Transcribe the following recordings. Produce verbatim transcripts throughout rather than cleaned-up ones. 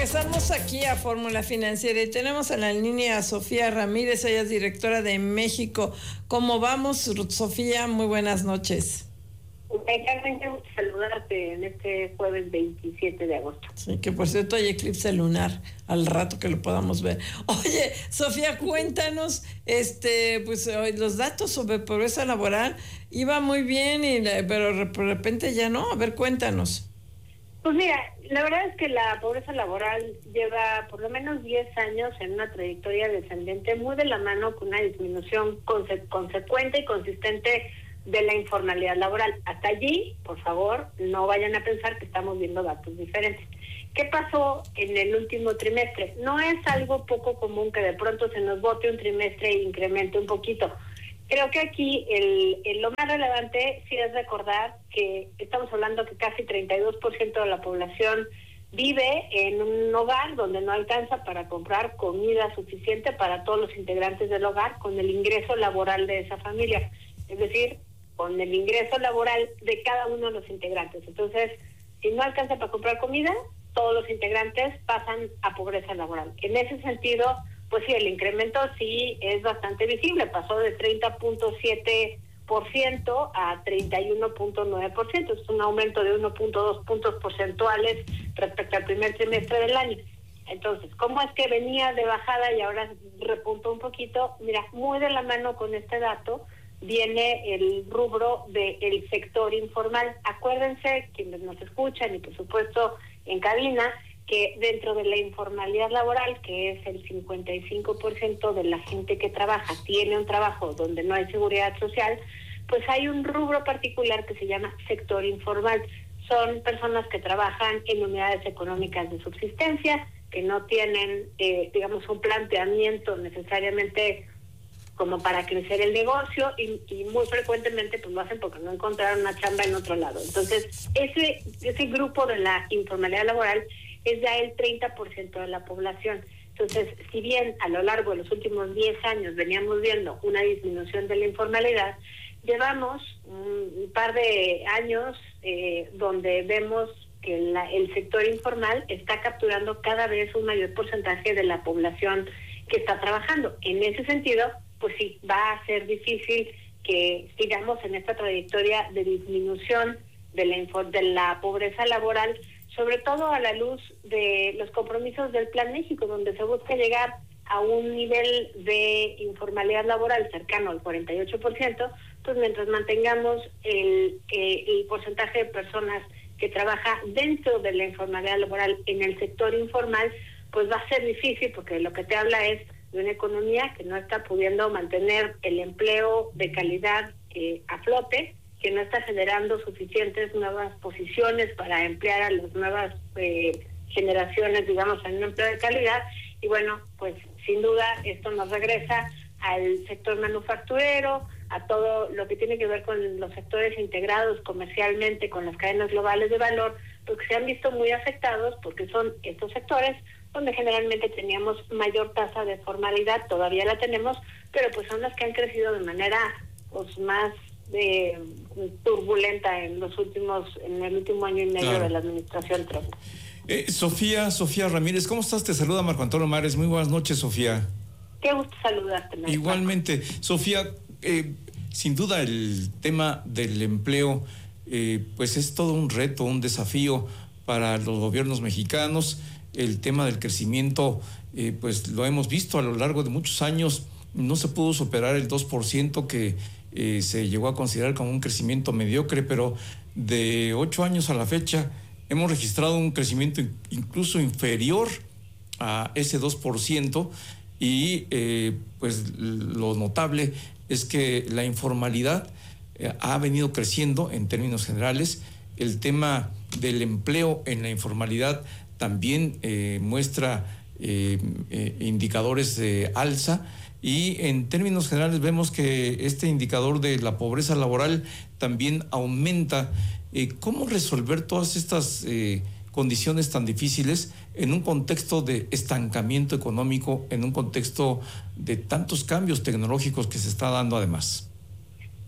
Regresamos aquí a Fórmula Financiera y tenemos en la línea a Sofía Ramírez, ella es directora de México. ¿Cómo vamos, Sofía? Muy buenas noches. Realmente gusto saludarte en este jueves veintisiete de agosto. Sí, que por cierto hay eclipse lunar, al rato que lo podamos ver. Oye, Sofía, cuéntanos, este, pues los datos sobre pobreza laboral iba muy bien, y, pero de repente ya no. A ver, cuéntanos. Pues mira, la verdad es que la pobreza laboral lleva por lo menos diez años en una trayectoria descendente, muy de la mano con una disminución conse- consecuente y consistente de la informalidad laboral. Hasta allí, por favor, no vayan a pensar que estamos viendo datos diferentes. ¿Qué pasó en el último trimestre? No es algo poco común que de pronto se nos bote un trimestre e incremente un poquito. Creo que aquí el, el lo más relevante sí es recordar que estamos hablando que casi treinta y dos por ciento de la población vive en un hogar donde no alcanza para comprar comida suficiente para todos los integrantes del hogar con el ingreso laboral de esa familia. Es decir, con el ingreso laboral de cada uno de los integrantes. Entonces, si no alcanza para comprar comida, todos los integrantes pasan a pobreza laboral. En ese sentido, pues sí, el incremento sí es bastante visible, pasó de treinta punto siete por ciento a treinta y uno punto nueve por ciento, es un aumento de uno punto dos puntos porcentuales respecto al primer trimestre del año. Entonces, ¿cómo es que venía de bajada y ahora repuntó un poquito? Mira, muy de la mano con este dato viene el rubro del sector informal. Acuérdense, quienes nos escuchan y por supuesto en cabina, que dentro de la informalidad laboral, que es el cincuenta y cinco por ciento de la gente que trabaja, tiene un trabajo donde no hay seguridad social, pues hay un rubro particular que se llama sector informal. Son personas que trabajan en unidades económicas de subsistencia, que no tienen, eh, digamos, un planteamiento necesariamente como para crecer el negocio y, y muy frecuentemente pues lo hacen porque no encontraron una chamba en otro lado. Entonces, ese ese grupo de la informalidad laboral es ya el treinta por ciento de la población. Entonces, si bien a lo largo de los últimos diez años veníamos viendo una disminución de la informalidad, llevamos un par de años eh, donde vemos que la, el sector informal está capturando cada vez un mayor porcentaje de la población que está trabajando. En ese sentido, pues sí, va a ser difícil que sigamos en esta trayectoria de disminución de la, infor- de la pobreza laboral, sobre todo a la luz de los compromisos del Plan México, donde se busca llegar a un nivel de informalidad laboral cercano al cuarenta y ocho por ciento, pues mientras mantengamos el, eh, el porcentaje de personas que trabaja dentro de la informalidad laboral en el sector informal, pues va a ser difícil, porque lo que te habla es de una economía que no está pudiendo mantener el empleo de calidad eh, a flote, que no está generando suficientes nuevas posiciones para emplear a las nuevas eh, generaciones, digamos, en un empleo de calidad. Y bueno, pues sin duda esto nos regresa al sector manufacturero, a todo lo que tiene que ver con los sectores integrados comercialmente con las cadenas globales de valor, porque se han visto muy afectados porque son estos sectores donde generalmente teníamos mayor tasa de formalidad, todavía la tenemos, pero pues son las que han crecido de manera pues más de turbulenta en los últimos, en el último año y medio claro. de la administración Trump. Eh, Sofía, Sofía Ramírez, ¿cómo estás? Te saluda Marco Antonio Mares. Muy buenas noches, Sofía. Qué gusto saludarte, Marco. Igualmente, Sofía, eh, sin duda el tema del empleo, eh, pues es todo un reto, un desafío para los gobiernos mexicanos. El tema del crecimiento, eh, pues lo hemos visto a lo largo de muchos años, no se pudo superar el dos por ciento que eh, se llegó a considerar como un crecimiento mediocre, pero de ocho años a la fecha hemos registrado un crecimiento incluso inferior a ese dos por ciento y eh, pues lo notable es que la informalidad eh, ha venido creciendo en términos generales. El tema del empleo en la informalidad también eh, muestra eh, eh, indicadores de alza y en términos generales vemos que este indicador de la pobreza laboral también aumenta. Eh, ¿Cómo resolver todas estas eh, condiciones tan difíciles en un contexto de estancamiento económico, en un contexto de tantos cambios tecnológicos que se está dando además?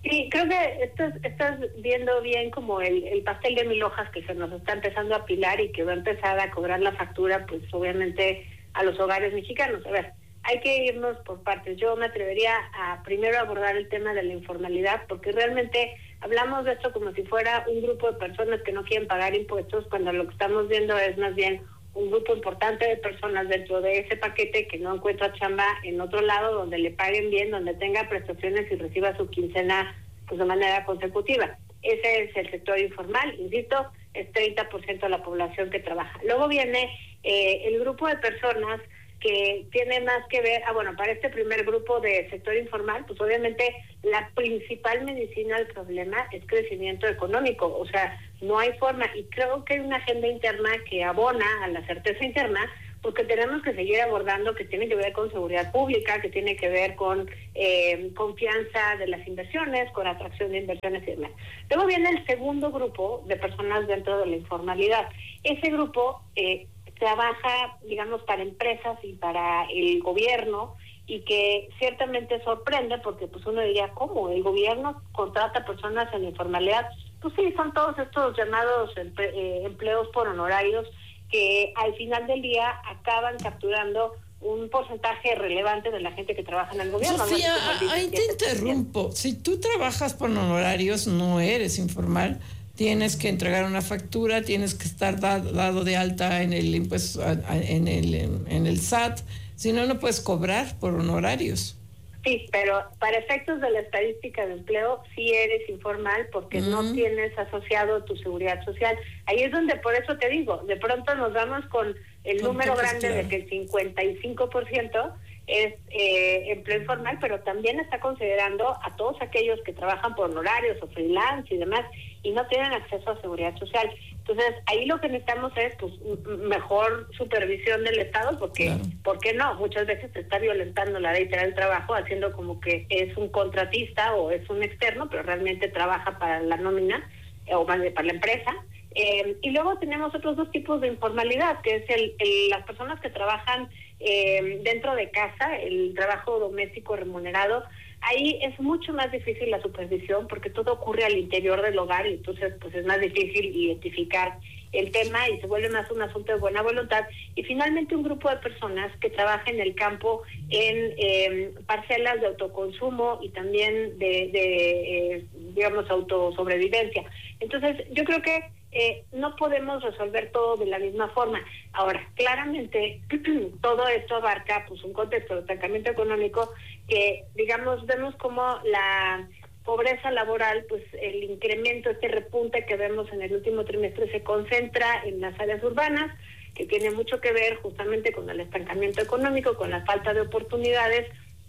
Sí, creo que estás, estás viendo bien como el, el pastel de mil hojas que se nos está empezando a apilar y que va a empezar a cobrar la factura, pues obviamente a los hogares mexicanos. A ver, hay que irnos por partes. Yo me atrevería a primero abordar el tema de la informalidad, porque realmente hablamos de esto como si fuera un grupo de personas que no quieren pagar impuestos, cuando lo que estamos viendo es más bien un grupo importante de personas dentro de ese paquete que no encuentra chamba en otro lado donde le paguen bien, donde tenga prestaciones y reciba su quincena pues de manera consecutiva. Ese es el sector informal, insisto, es treinta por ciento de la población que trabaja. Luego viene eh, el grupo de personas que tiene más que ver, ah bueno, para este primer grupo de sector informal, pues obviamente la principal medicina del problema es crecimiento económico, o sea, no hay forma, y creo que hay una agenda interna que abona a la certeza interna, porque tenemos que seguir abordando que tiene que ver con seguridad pública, que tiene que ver con eh, confianza de las inversiones, con atracción de inversiones y demás. Luego viene el segundo grupo de personas dentro de la informalidad. Ese grupo eh, trabaja, digamos, para empresas y para el gobierno, y que ciertamente sorprende porque pues uno diría, ¿cómo? ¿El gobierno contrata personas en la informalidad? Pues sí, son todos estos llamados emple- eh, empleos por honorarios que al final del día acaban capturando un porcentaje relevante de la gente que trabaja en el gobierno. Sofía, ¿no? ahí te interrumpo. Si tú trabajas por honorarios, no eres informal. Tienes que entregar una factura, tienes que estar dado, dado de alta en el impuesto, en el, en el S A T. Si no, no puedes cobrar por honorarios. Sí, pero para efectos de la estadística de empleo, sí eres informal porque mm. no tienes asociado tu seguridad social. Ahí es donde, por eso te digo, de pronto nos vamos con el con número grande claro. de que el cincuenta y cinco por ciento es eh, empleo informal, pero también está considerando a todos aquellos que trabajan por honorarios o freelance y demás y no tienen acceso a seguridad social. Entonces, ahí lo que necesitamos es pues mejor supervisión del Estado, porque, claro. ¿por qué no? Muchas veces se está violentando la ley del trabajo, haciendo como que es un contratista o es un externo, pero realmente trabaja para la nómina eh, o más bien para la empresa. Eh, y luego tenemos otros dos tipos de informalidad, que es el, el las personas que trabajan eh, dentro de casa, el trabajo doméstico remunerado. Ahí es mucho más difícil la supervisión porque todo ocurre al interior del hogar y entonces pues es más difícil identificar el tema y se vuelve más un asunto de buena voluntad. Y finalmente un grupo de personas que trabaja en el campo en eh, parcelas de autoconsumo y también de, de eh, digamos, autosobrevivencia. Entonces yo creo que Eh, no podemos resolver todo de la misma forma. Ahora, claramente, todo esto abarca pues un contexto de estancamiento económico que, digamos, vemos como la pobreza laboral, pues el incremento, este repunte que vemos en el último trimestre se concentra en las áreas urbanas, que tiene mucho que ver justamente con el estancamiento económico, con la falta de oportunidades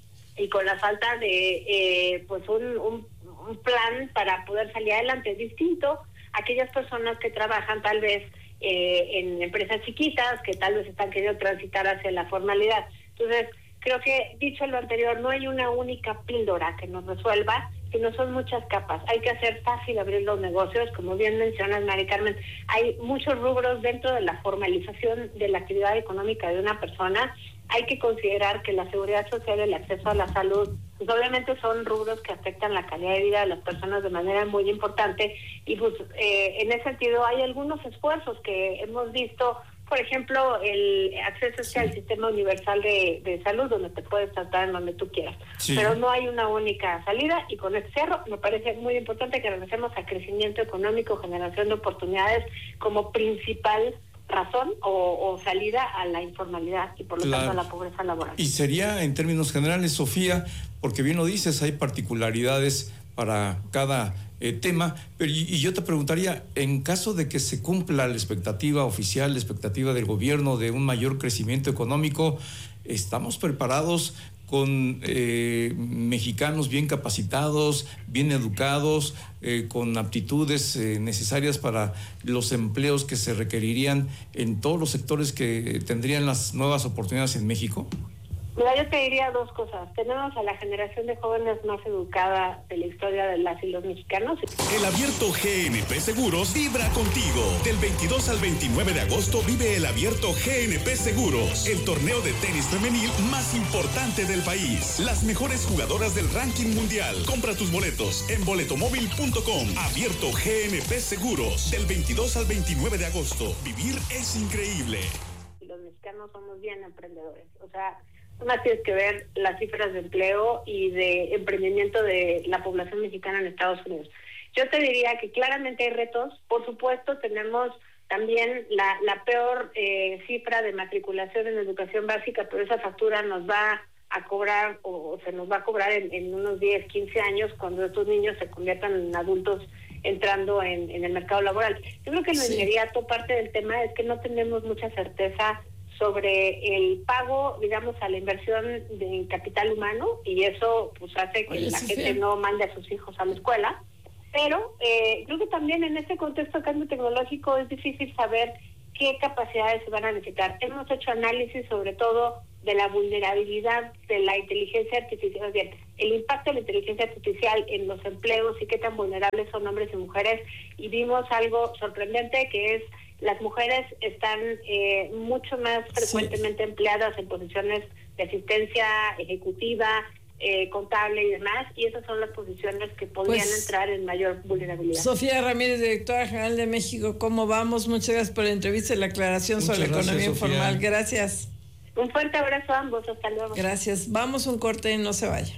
y con la falta de eh, pues un, un, un plan para poder salir adelante distinto aquellas personas que trabajan tal vez eh, en empresas chiquitas, que tal vez están queriendo transitar hacia la formalidad. Entonces, creo que, dicho lo anterior, no hay una única píldora que nos resuelva, sino son muchas capas. Hay que hacer fácil abrir los negocios, como bien mencionas, Mari Carmen, hay muchos rubros dentro de la formalización de la actividad económica de una persona. Hay que considerar que la seguridad social y el acceso a la salud, pues obviamente son rubros que afectan la calidad de vida de las personas de manera muy importante y pues eh, en ese sentido hay algunos esfuerzos que hemos visto, por ejemplo, el acceso sí. al sistema universal de, de salud, donde te puedes tratar en donde tú quieras, sí. pero no hay una única salida. Y con este cierro me parece muy importante que regresemos a crecimiento económico, generación de oportunidades como principal razón o, o salida a la informalidad y por lo claro. tanto a la pobreza laboral. Y sería en términos generales, Sofía, porque bien lo dices, hay particularidades para cada eh, tema, pero y, y yo te preguntaría, en caso de que se cumpla la expectativa oficial, la expectativa del gobierno de un mayor crecimiento económico, ¿estamos preparados con eh, mexicanos bien capacitados, bien educados, eh, con aptitudes eh, necesarias para los empleos que se requerirían en todos los sectores que tendrían las nuevas oportunidades en México? Mira, yo te diría dos cosas. Tenemos a la generación de jóvenes más educada de la historia de las y los mexicanos. El Abierto G N P Seguros vibra contigo. Del veintidós al veintinueve de agosto vive el Abierto G N P Seguros, el torneo de tenis femenil más importante del país. Las mejores jugadoras del ranking mundial. Compra tus boletos en boletomóvil punto com. Abierto G N P Seguros, del veintidós al veintinueve de agosto. Vivir es increíble. Los mexicanos somos bien emprendedores. O sea, más tienes que ver las cifras de empleo y de emprendimiento de la población mexicana en Estados Unidos. Yo te diría que claramente hay retos. Por supuesto, tenemos también la, la peor eh, cifra de matriculación en educación básica, pero esa factura nos va a cobrar o se nos va a cobrar en, en unos diez, quince años cuando estos niños se conviertan en adultos entrando en, en el mercado laboral. Yo creo que en lo sí. inmediato parte del tema es que no tenemos mucha certeza sobre el pago, digamos, a la inversión de capital humano, y eso pues hace que Oye, la sí, gente sí. no mande a sus hijos a la escuela. Pero eh, creo que también en este contexto de cambio tecnológico es difícil saber qué capacidades se van a necesitar. Hemos hecho análisis sobre todo de la vulnerabilidad de la inteligencia artificial, bien, el impacto de la inteligencia artificial en los empleos y qué tan vulnerables son hombres y mujeres, y vimos algo sorprendente, que es las mujeres están eh, mucho más frecuentemente sí. empleadas en posiciones de asistencia ejecutiva, eh, contable y demás, y esas son las posiciones que podrían pues, entrar en mayor vulnerabilidad. Sofía Ramírez, directora general de México, ¿cómo vamos? Muchas gracias por la entrevista y la aclaración Muchas sobre la economía Sofía. informal. Gracias. Un fuerte abrazo a ambos, hasta luego. Gracias. Vamos a un corte y no se vaya.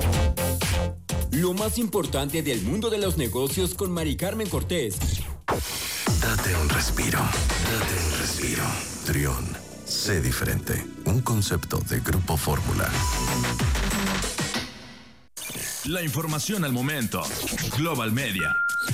Lo más importante del mundo de los negocios con Mari Carmen Cortés. Date un respiro. Date un respiro. Trión. Sé diferente. Un concepto de Grupo Fórmula. La información al momento. Global Media.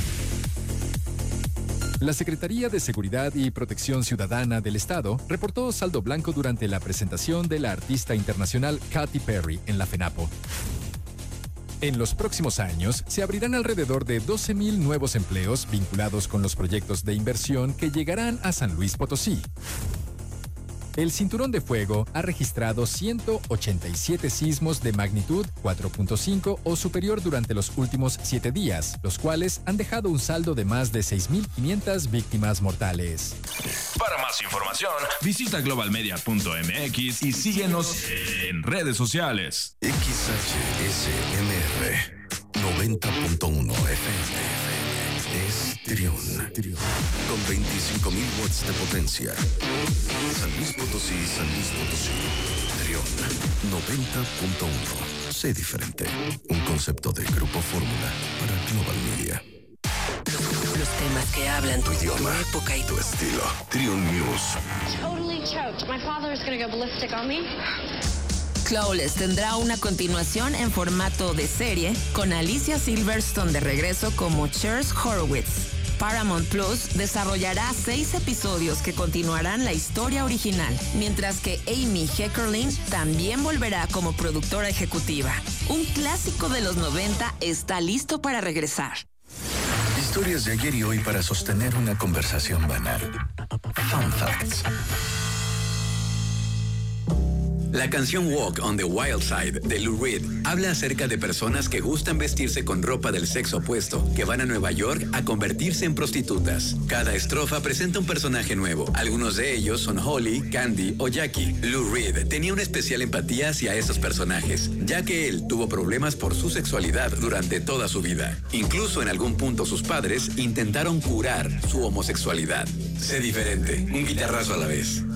La Secretaría de Seguridad y Protección Ciudadana del Estado reportó saldo blanco durante la presentación de la artista internacional Katy Perry en la FENAPO. En los próximos años, se abrirán alrededor de doce mil nuevos empleos vinculados con los proyectos de inversión que llegarán a San Luis Potosí. El Cinturón de Fuego ha registrado ciento ochenta y siete sismos de magnitud cuatro punto cinco o superior durante los últimos siete días, los cuales han dejado un saldo de más de seis mil quinientas víctimas mortales. Para más información, visita global media punto m x y síguenos en redes sociales. X H S M R noventa punto uno F M. Es Trión. Con veinticinco mil watts de potencia. San Luis Potosí, San Luis Potosí. Trión noventa punto uno. Sé diferente. Un concepto de Grupo Fórmula para Global Media. Los temas que hablan tu idioma, tu época y tu estilo. Trión News. Totally choked. My father is going to go ballistic on me. Clueless tendrá una continuación en formato de serie con Alicia Silverstone de regreso como Cher's Horowitz. Paramount Plus desarrollará seis episodios que continuarán la historia original, mientras que Amy Heckerling también volverá como productora ejecutiva. Un clásico de los noventa está listo para regresar. Historias de ayer y hoy para sostener una conversación banal. Fun Facts. La canción Walk on the Wild Side de Lou Reed habla acerca de personas que gustan vestirse con ropa del sexo opuesto, que van a Nueva York a convertirse en prostitutas. Cada estrofa presenta un personaje nuevo. Algunos de ellos son Holly, Candy o Jackie. Lou Reed tenía una especial empatía hacia esos personajes, ya que él tuvo problemas por su sexualidad durante toda su vida. Incluso en algún punto sus padres intentaron curar su homosexualidad. Sé diferente, un guitarrazo a la vez.